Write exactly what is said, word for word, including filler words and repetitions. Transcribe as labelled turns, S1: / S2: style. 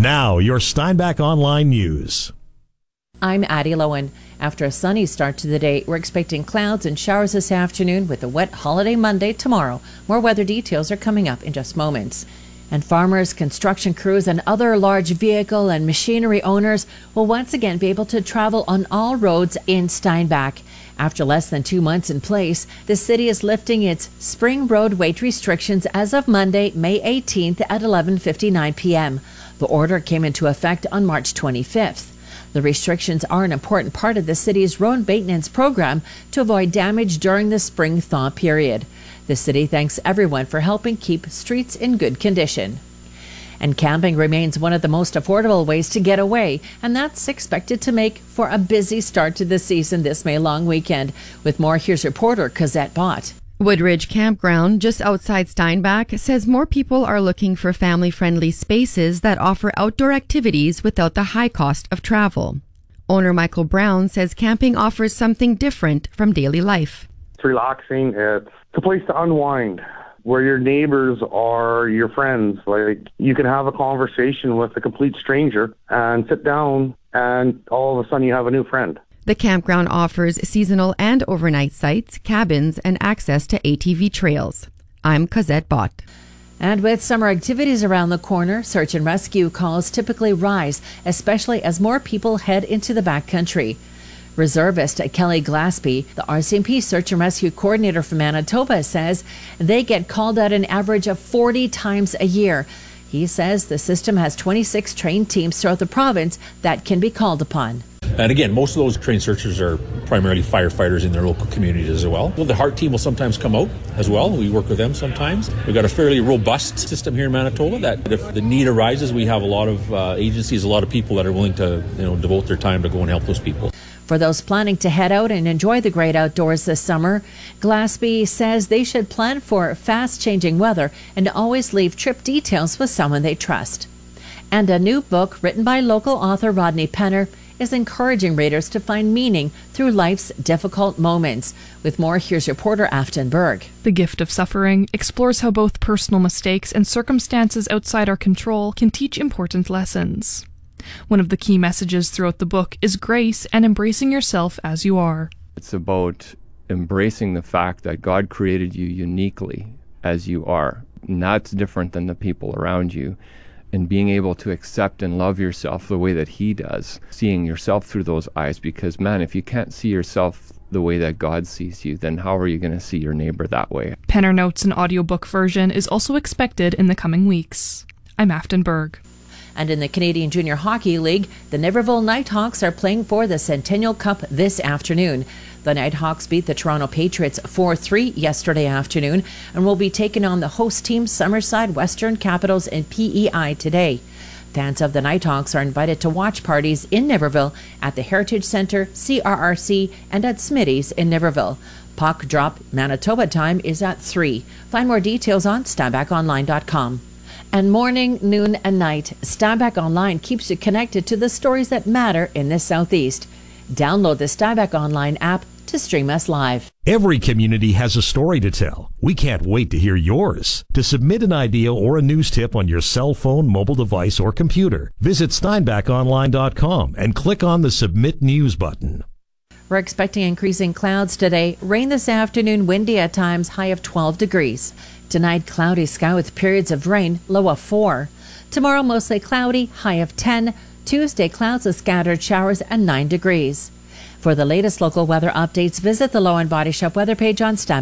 S1: Now, your Steinbach Online News.
S2: I'm Addie Lowen. After a sunny start to the day, we're expecting clouds and showers this afternoon with a wet holiday Monday tomorrow. More weather details are coming up in just moments. And farmers, construction crews, and other large vehicle and machinery owners will once again be able to travel on all roads in Steinbach. After less than two months in place, the city is lifting its spring road weight restrictions as of Monday, May eighteenth at eleven fifty-nine p.m. The order came into effect on March twenty-fifth. The restrictions are an important part of the city's road maintenance program to avoid damage during the spring thaw period. The city thanks everyone for helping keep streets in good condition. And camping remains one of the most affordable ways to get away, and that's expected to make for a busy start to the season this May long weekend. With more, here's reporter Cosette Bott.
S3: Woodridge Campground, just outside Steinbach, says more people are looking for family-friendly spaces that offer outdoor activities without the high cost of travel. Owner Michael Brown says camping offers something different from daily life.
S4: It's relaxing. It's a place to unwind, where your neighbors are your friends. Like, you can have a conversation with a complete stranger and sit down, and all of a sudden you have a new friend.
S3: The campground offers seasonal and overnight sites, cabins, and access to A T V trails. I'm Cosette Bott.
S2: And with summer activities around the corner, search and rescue calls typically rise, especially as more people head into the backcountry. Reservist Kelly Glaspie, the R C M P Search and Rescue Coordinator for Manitoba, says they get called out an average of forty times a year. He says the system has twenty-six trained teams throughout the province that can be called upon.
S5: And again, most of those trained searchers are primarily firefighters in their local communities as well. Well, the HART team will sometimes come out as well. We work with them sometimes. We've got a fairly robust system here in Manitoba that if the need arises, we have a lot of uh, agencies, a lot of people that are willing to, you know, devote their time to go and help those people.
S2: For those planning to head out and enjoy the great outdoors this summer, Glaspie says they should plan for fast-changing weather and always leave trip details with someone they trust. And a new book written by local author Rodney Penner is encouraging readers to find meaning through life's difficult moments. With more, here's reporter Afton Berg.
S6: The Gift of Suffering explores how both personal mistakes and circumstances outside our control can teach important lessons. One of the key messages throughout the book is grace and embracing yourself as you are.
S7: It's about embracing the fact that God created you uniquely as you are. And that's different than the people around you. And being able to accept and love yourself the way that He does. Seeing yourself through those eyes. Because, man, if you can't see yourself the way that God sees you, then how are you going to see your neighbor that way?
S6: Penner notes an audiobook version is also expected in the coming weeks. I'm Afton Berg.
S2: And in the Canadian Junior Hockey League, the Niverville Nighthawks are playing for the Centennial Cup this afternoon. The Nighthawks beat the Toronto Patriots four three yesterday afternoon and will be taking on the host team Summerside Western Capitals in P E I today. Fans of the Nighthawks are invited to watch parties in Niverville at the Heritage Centre, C R R C, and at Smitty's in Niverville. Puck drop Manitoba time is at three. Find more details on steinbach online dot com. And morning, noon, and night, Steinbach Online keeps you connected to the stories that matter in the Southeast. Download the Steinbach Online app to stream us live.
S1: Every community has a story to tell. We can't wait to hear yours. To submit an idea or a news tip on your cell phone, mobile device, or computer, visit steinbach online dot com and click on the Submit News button.
S2: We're expecting increasing clouds today. Rain this afternoon, windy at times, high of twelve degrees. Tonight, cloudy sky with periods of rain, low of four. Tomorrow, mostly cloudy, high of ten. Tuesday, clouds with scattered showers and nine degrees. For the latest local weather updates, visit the Low and Body Shop weather page on Steinbach.